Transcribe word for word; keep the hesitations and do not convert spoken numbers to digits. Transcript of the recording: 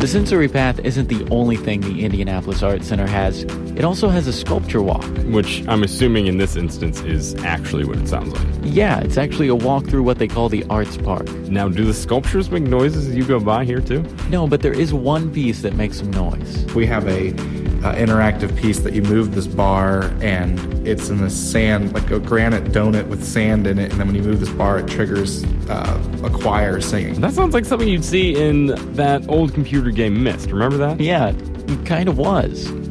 sensory path isn't the only thing the Indianapolis Arts Center has. It also has a sculpture walk. Which I'm assuming in this instance is actually what it sounds like. Yeah, it's actually a walk through what they call the Arts Park. Now, do the sculptures make noises as you go by here too? No, but there is one piece that makes some noise. We have a uh, interactive piece that you move this bar, and it's in the sand, like a granite donut with sand in it, and then when you move this bar, it triggers uh, a choir singing. That sounds like something you'd see in that old computer game Myst. Remember that? Yeah, it kind of was.